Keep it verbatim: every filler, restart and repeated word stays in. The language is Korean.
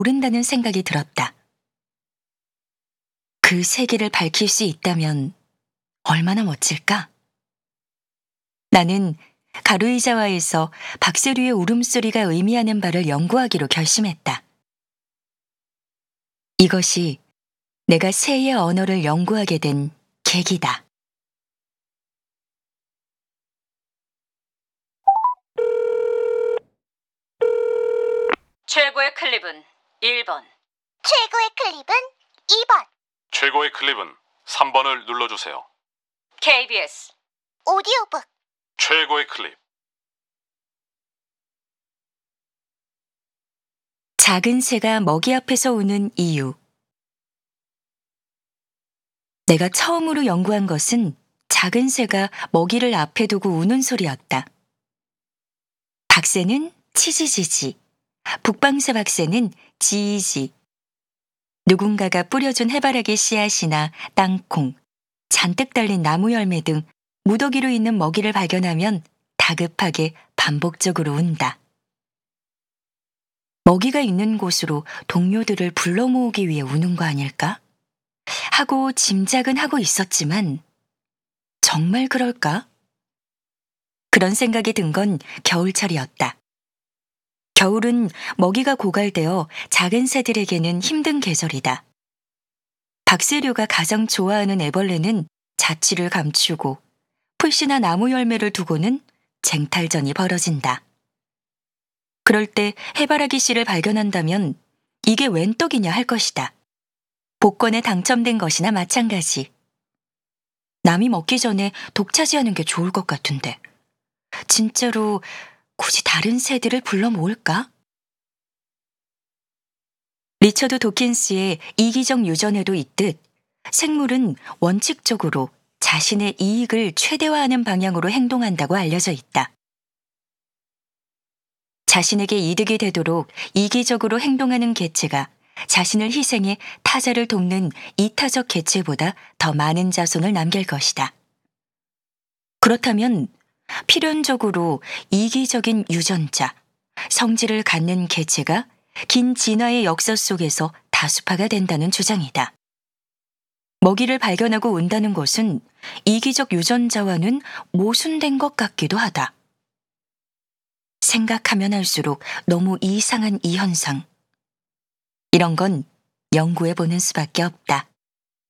모른다는 생각이 들었다. 그 세계를 밝힐 수 있다면 얼마나 멋질까? 나는 가루이자와에서 박세류의 울음소리가 의미하는 바를 연구하기로 결심했다. 이것이 내가 새의 언어를 연구하게 된 계기다. 최고의 클립은 일 번. 최고의 클립은 이 번. 최고의 클립은 삼 번을 눌러주세요. 케이비에스 오디오북. 최고의 클립. 작은 새가 먹이 앞에서 우는 이유. 내가 처음으로 연구한 것은 작은 새가 먹이를 앞에 두고 우는 소리였다. 박새는 치지지지, 북방새 박새는 지이지. 누군가가 뿌려준 해바라기 씨앗이나 땅콩, 잔뜩 달린 나무 열매 등 무더기로 있는 먹이를 발견하면 다급하게 반복적으로 운다. 먹이가 있는 곳으로 동료들을 불러 모으기 위해 우는 거 아닐까? 하고 짐작은 하고 있었지만 정말 그럴까? 그런 생각이 든 건 겨울철이었다. 겨울은 먹이가 고갈되어 작은 새들에게는 힘든 계절이다. 박새류가 가장 좋아하는 애벌레는 자취를 감추고 풀씨나 나무 열매를 두고는 쟁탈전이 벌어진다. 그럴 때 해바라기 씨를 발견한다면 이게 웬 떡이냐 할 것이다. 복권에 당첨된 것이나 마찬가지. 남이 먹기 전에 독차지하는 게 좋을 것 같은데 진짜로 굳이 다른 새들을 불러 모을까? 리처드 도킨스의 이기적 유전에도 있듯 생물은 원칙적으로 자신의 이익을 최대화하는 방향으로 행동한다고 알려져 있다. 자신에게 이득이 되도록 이기적으로 행동하는 개체가 자신을 희생해 타자를 돕는 이타적 개체보다 더 많은 자손을 남길 것이다. 그렇다면 필연적으로 이기적인 유전자, 성질을 갖는 개체가 긴 진화의 역사 속에서 다수파가 된다는 주장이다. 먹이를 발견하고 운다는 것은 이기적 유전자와는 모순된 것 같기도 하다. 생각하면 할수록 너무 이상한 이 현상. 이런 건 연구해 보는 수밖에 없다.